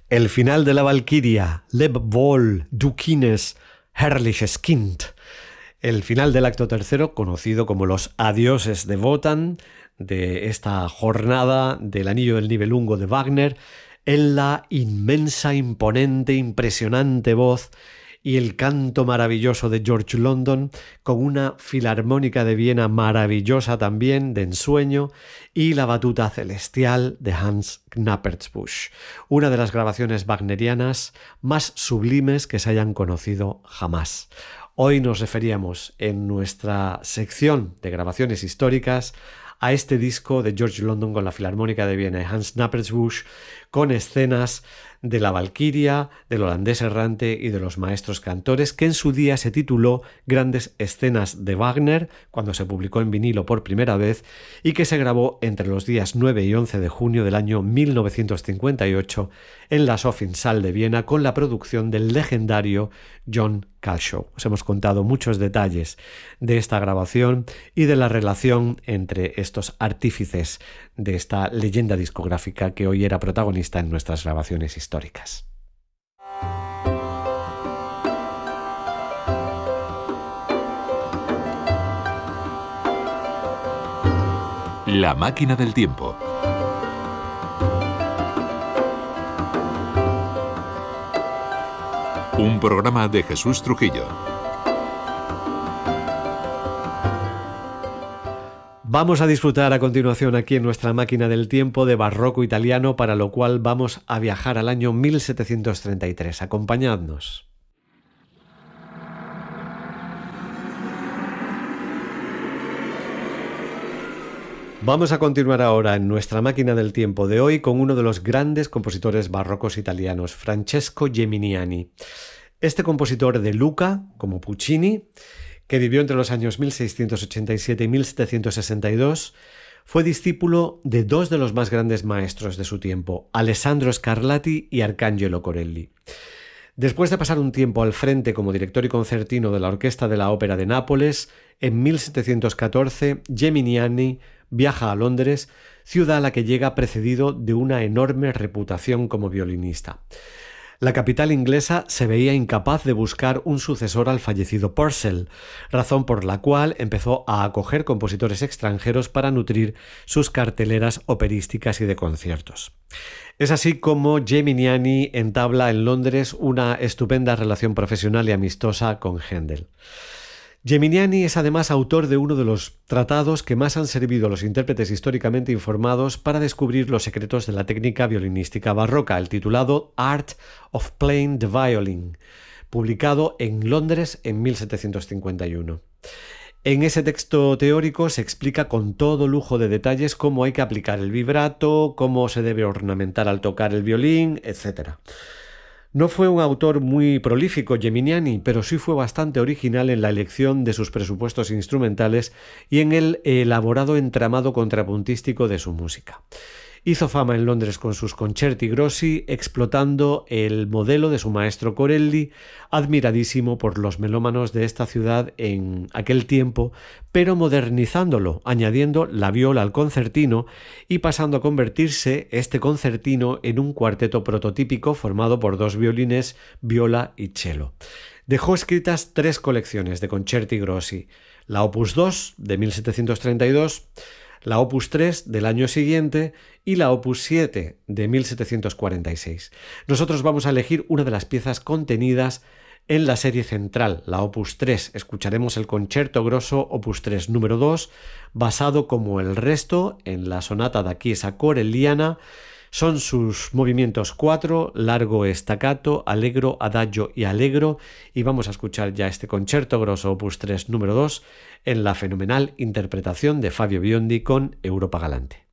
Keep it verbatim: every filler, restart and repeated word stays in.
El final de la Valquiria, Leb wohl, du Kines, herrliches Kind. El final del acto tercero, conocido como los adioses de Wotan, de esta jornada del Anillo del Nibelungo de Wagner, en la inmensa, imponente, impresionante voz y el canto maravilloso de George London, con una filarmónica de Viena maravillosa también, de ensueño, y la batuta celestial de Hans Knappertsbusch, una de las grabaciones wagnerianas más sublimes que se hayan conocido jamás. Hoy nos referíamos en nuestra sección de grabaciones históricas a este disco de George London con la Filarmónica de Viena y Hans Knappertsbusch, con escenas de la Valquiria, del holandés errante y de los maestros cantores, que en su día se tituló Grandes Escenas de Wagner, cuando se publicó en vinilo por primera vez, y que se grabó entre los días nueve y once de junio del año mil novecientos cincuenta y ocho en la Sophiensaal de Viena, con la producción del legendario John Calshaw. Os hemos contado muchos detalles de esta grabación y de la relación entre estos artífices de esta leyenda discográfica que hoy era protagonista en nuestras grabaciones históricas. La máquina del tiempo. Un programa de Jesús Trujillo. Vamos a disfrutar a continuación aquí en nuestra máquina del tiempo de barroco italiano, para lo cual vamos a viajar al año mil setecientos treinta y tres. Acompañadnos. Vamos a continuar ahora en nuestra máquina del tiempo de hoy con uno de los grandes compositores barrocos italianos, Francesco Geminiani. Este compositor de Lucca, como Puccini, que vivió entre los años mil seiscientos ochenta y siete y mil setecientos sesenta y dos, fue discípulo de dos de los más grandes maestros de su tiempo, Alessandro Scarlatti y Arcangelo Corelli. Después de pasar un tiempo al frente como director y concertino de la Orquesta de la Ópera de Nápoles, en mil setecientos catorce Geminiani viaja a Londres, ciudad a la que llega precedido de una enorme reputación como violinista. La capital inglesa se veía incapaz de buscar un sucesor al fallecido Purcell, razón por la cual empezó a acoger compositores extranjeros para nutrir sus carteleras operísticas y de conciertos. Es así como Geminiani entabla en Londres una estupenda relación profesional y amistosa con Händel. Geminiani es además autor de uno de los tratados que más han servido a los intérpretes históricamente informados para descubrir los secretos de la técnica violinística barroca, el titulado Art of Playing the Violin, publicado en Londres en mil setecientos cincuenta y uno. En ese texto teórico se explica con todo lujo de detalles cómo hay que aplicar el vibrato, cómo se debe ornamentar al tocar el violín, etcétera. No fue un autor muy prolífico Geminiani, pero sí fue bastante original en la elección de sus presupuestos instrumentales y en el elaborado entramado contrapuntístico de su música. Hizo fama en Londres con sus concerti grossi, explotando el modelo de su maestro Corelli, admiradísimo por los melómanos de esta ciudad en aquel tiempo, pero modernizándolo, añadiendo la viola al concertino y pasando a convertirse este concertino en un cuarteto prototípico formado por dos violines, viola y cello. Dejó escritas tres colecciones de concerti grossi, la Opus dos de mil setecientos treinta y dos, la Opus tres del año siguiente y la Opus siete de mil setecientos cuarenta y seis. Nosotros vamos a elegir una de las piezas contenidas en la serie central, la Opus tres. Escucharemos el Concerto Grosso Opus tres número dos, basado como el resto en la sonata da Chiesa corelliana. Son sus movimientos cuatro, largo, staccato, allegro, adagio y allegro, y vamos a escuchar ya este Concerto Grosso Opus tres número dos en la fenomenal interpretación de Fabio Biondi con Europa Galante.